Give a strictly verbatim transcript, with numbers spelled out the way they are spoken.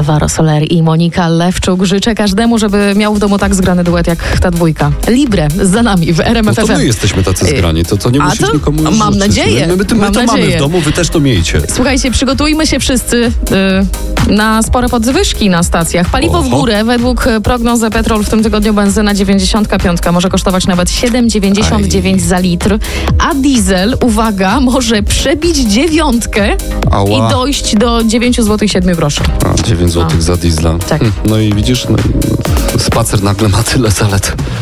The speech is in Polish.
Alvaro Soler i Monika Lewczuk. Życzę każdemu, żeby miał w domu tak zgrany duet jak ta dwójka. Libre za nami w R M F F M. No to my jesteśmy tacy zgrani, to, to nie A musisz to nikomu już mam życzyć. nadzieję. My, my, my, my mam to nadzieję. mamy w domu, wy też to miejcie. Słuchajcie, przygotujmy się wszyscy y, na spore podwyżki na stacjach. Paliwo Oho. w górę. Według prognozy Petrol w tym tygodniu benzyna dziewięćdziesiąt pięć może kosztować nawet siedem dziewięćdziesiąt dziewięć za litr, a diesel, uwaga, może przebić dziewiątkę Ała. i dojść do dziewięć złotych siedem groszy. A, dziewięć złotych za diesla. Tak. Hm, no i widzisz, no, i spacer nagle ma tyle zalet.